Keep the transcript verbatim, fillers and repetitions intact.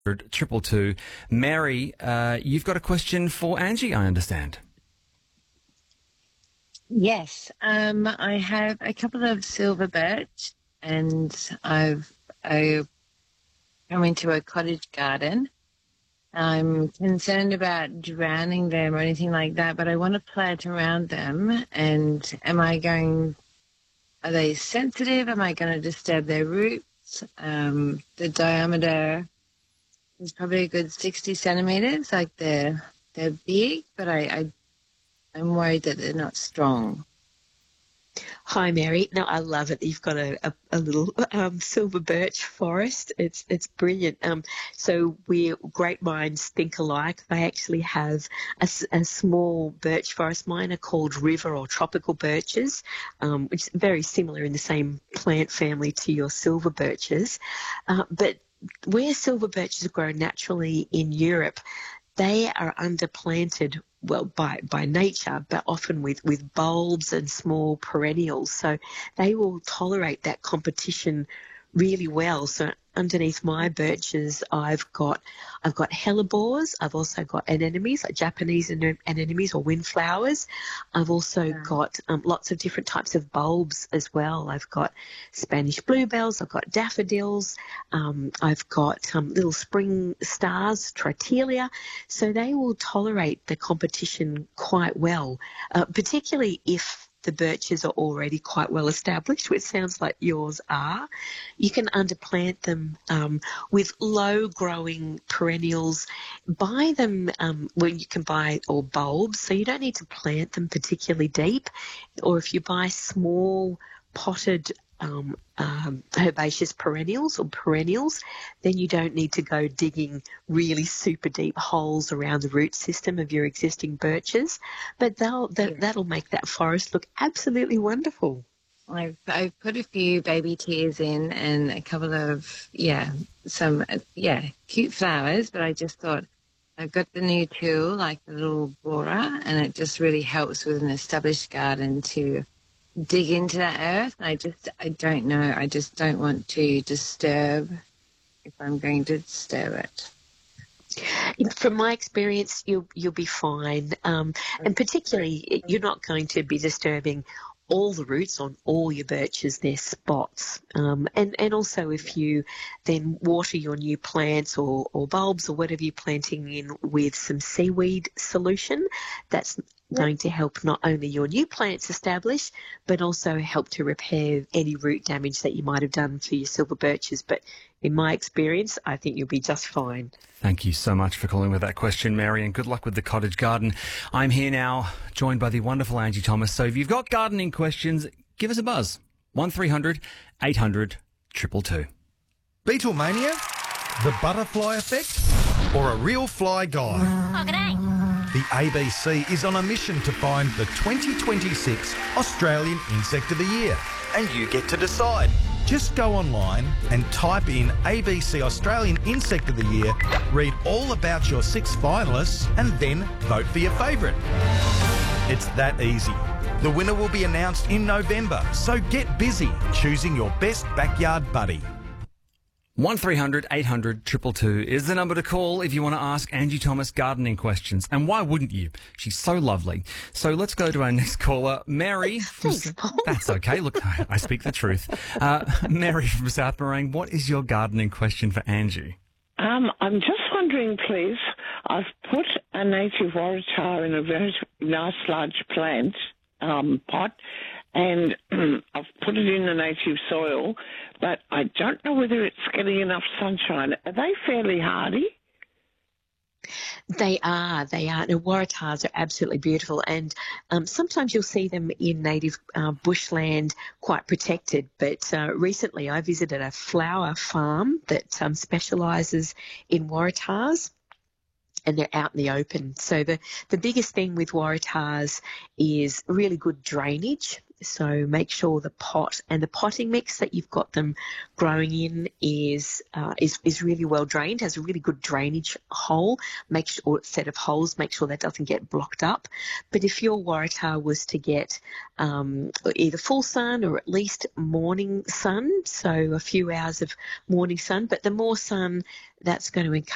Triple two. Mary, uh, you've got a question for Angie, I understand. Yes, um, I have a couple of silver birch, and I've I come into a cottage garden. I'm concerned about drowning them or anything like that, but I want to plant around them. And am I going? Are they sensitive? Am I going to disturb their roots? Um, the diameter is probably a good sixty centimeters. Like they're they're big, but I, I I'm worried that they're not strong. Hi, Mary. No, I love it. You've got a, a, a little um, silver birch forest. It's it's brilliant. Um, so we great minds think alike. They actually have a, a small birch forest. Mine are called river or tropical birches, um, which is very similar in the same plant family to your silver birches. Uh, but where silver birches grow naturally in Europe, they are underplanted, well, by, by nature, but often with, with bulbs and small perennials. So they will tolerate that competition really well. So underneath my birches, I've got I've got hellebores. I've also got anemones, like Japanese anemones or windflowers. I've also yeah. got um, lots of different types of bulbs as well. I've got Spanish bluebells. I've got daffodils. Um, I've got um, little spring stars, Tritilia. So they will tolerate the competition quite well, uh, particularly if the birches are already quite well established, which sounds like yours are. You can underplant them um, with low-growing perennials. Buy them um, when you can buy, or bulbs, so you don't need to plant them particularly deep. Or if you buy small potted um, um, herbaceous perennials or perennials, then you don't need to go digging really super deep holes around the root system of your existing birches. But they'll, that, that'll make that forest look absolutely wonderful. I've, I've put a few baby tears in and a couple of, yeah, some, yeah, cute flowers, but I just thought I've got the new tool, like the little borer, and it just really helps with an established garden to dig into that earth. I just, I don't know. I just don't want to disturb if I'm going to disturb it. From my experience, you'll you'll be fine, um, and particularly you're not going to be disturbing all the roots on all your birches, their spots. Um, and, and also if you then water your new plants or, or bulbs or whatever you're planting in with some seaweed solution, that's going to help not only your new plants establish, but also help to repair any root damage that you might have done for your silver birches. But in my experience, I think you'll be just fine. Thank you so much for calling with that question, Mary, and good luck with the cottage garden. I'm here now, joined by the wonderful Angie Thomas. So if you've got gardening questions, give us a buzz. one three hundred eight hundred two two two. Beetlemania? The butterfly effect? Or a real fly guy? Oh, g'day. The A B C is on a mission to find the twenty twenty-six Australian Insect of the Year. And you get to decide. Just go online and type in A B C Australian Insect of the Year, read all about your six finalists, and then vote for your favourite. It's that easy. The winner will be announced in November, so get busy choosing your best backyard buddy. one three hundred eight hundred two two two is the number to call if you want to ask Angie Thomas gardening questions. And why wouldn't you? She's so lovely. So let's go to our next caller, Mary. From Thanks, Paul. That's okay. Look, I speak the truth. Uh, Mary from South Morang, what is your gardening question for Angie? Um, I'm just wondering, please, I've put a native waratah in a very nice large plant um, pot, and I've put it in the native soil, but I don't know whether it's getting enough sunshine. Are they fairly hardy? They are, they are. And waratahs are absolutely beautiful, and um, sometimes you'll see them in native uh, bushland quite protected. But uh, recently I visited a flower farm that um, specialises in waratahs, and they're out in the open. So the, the biggest thing with waratahs is really good drainage. So make sure the pot and the potting mix that you've got them growing in is uh, is is really well drained, has a really good drainage hole. Make sure, or set of holes, make sure that doesn't get blocked up. But if your waratah was to get um, either full sun or at least morning sun, so a few hours of morning sun, but the more sun, that's going to encourage